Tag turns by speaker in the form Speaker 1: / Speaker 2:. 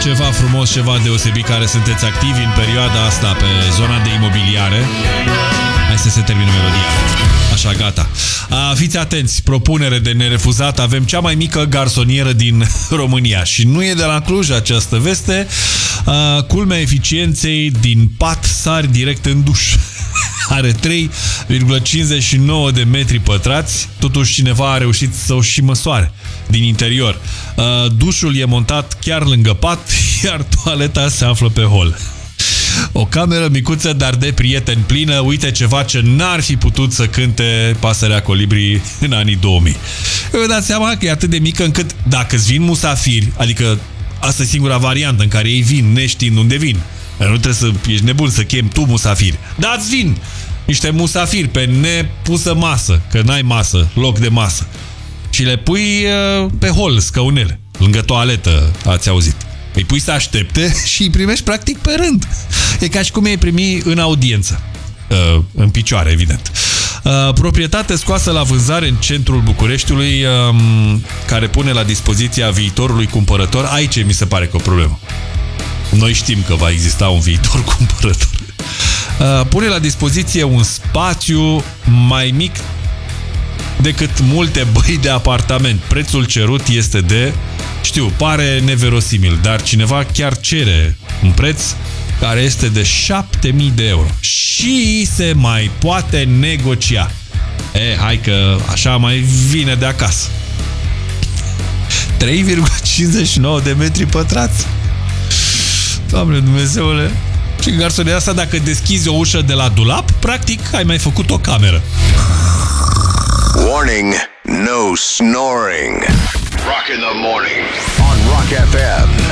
Speaker 1: Ceva frumos, ceva deosebit care sunteți activi în perioada asta pe zona de imobiliare. Hai să se termină melodia. Așa, gata. Fiți atenți, propunere de nerefuzat. Avem cea mai mică garsonieră din România și nu e de la Cluj această veste. Culmea eficienței, din pat sari direct în duș. Are 3,59 de metri pătrați. Totuși cineva a reușit să o și măsoare din interior. Dușul e montat chiar lângă pat, iar toaleta se află pe hol. O cameră micuță, dar de prieten plină. Uite ceva ce n-ar fi putut să cânte Pasărea Colibri în anii 2000. Vă dați seama că e atât de mică încât dacă-ți vin musafiri, adică asta e singura variantă în care ei vin neștiind unde vin. Nu trebuie să ești nebun să chem tu musafiri. Dați vin niște musafiri pe nepusă masă, că n-ai masă, loc de masă. Și le pui pe hol, scăunele, lângă toaletă, ați auzit. Îi pui să aștepte și îi primești practic pe rând. E ca și cum îi primi în audiență. În picioare, evident. Proprietate scoasă la vânzare în centrul Bucureștiului, care pune la dispoziția viitorului cumpărător. Aici mi se pare că o problemă. Noi știm că va exista un viitor cumpărător. Pune la dispoziție un spațiu mai mic decât multe băi de apartament. Prețul cerut este de... Știu, pare neverosimil, dar cineva chiar cere un preț care este de 7.000 de euro. Și se mai poate negocia. Hai că așa mai vine de acasă. 3,59 de metri pătrați. Doamne Dumnezeule. Și garsonia asta, dacă deschizi o ușă de la dulap, practic ai mai făcut o cameră.
Speaker 2: Warning, no snoring. Rock in the morning on Rock FM.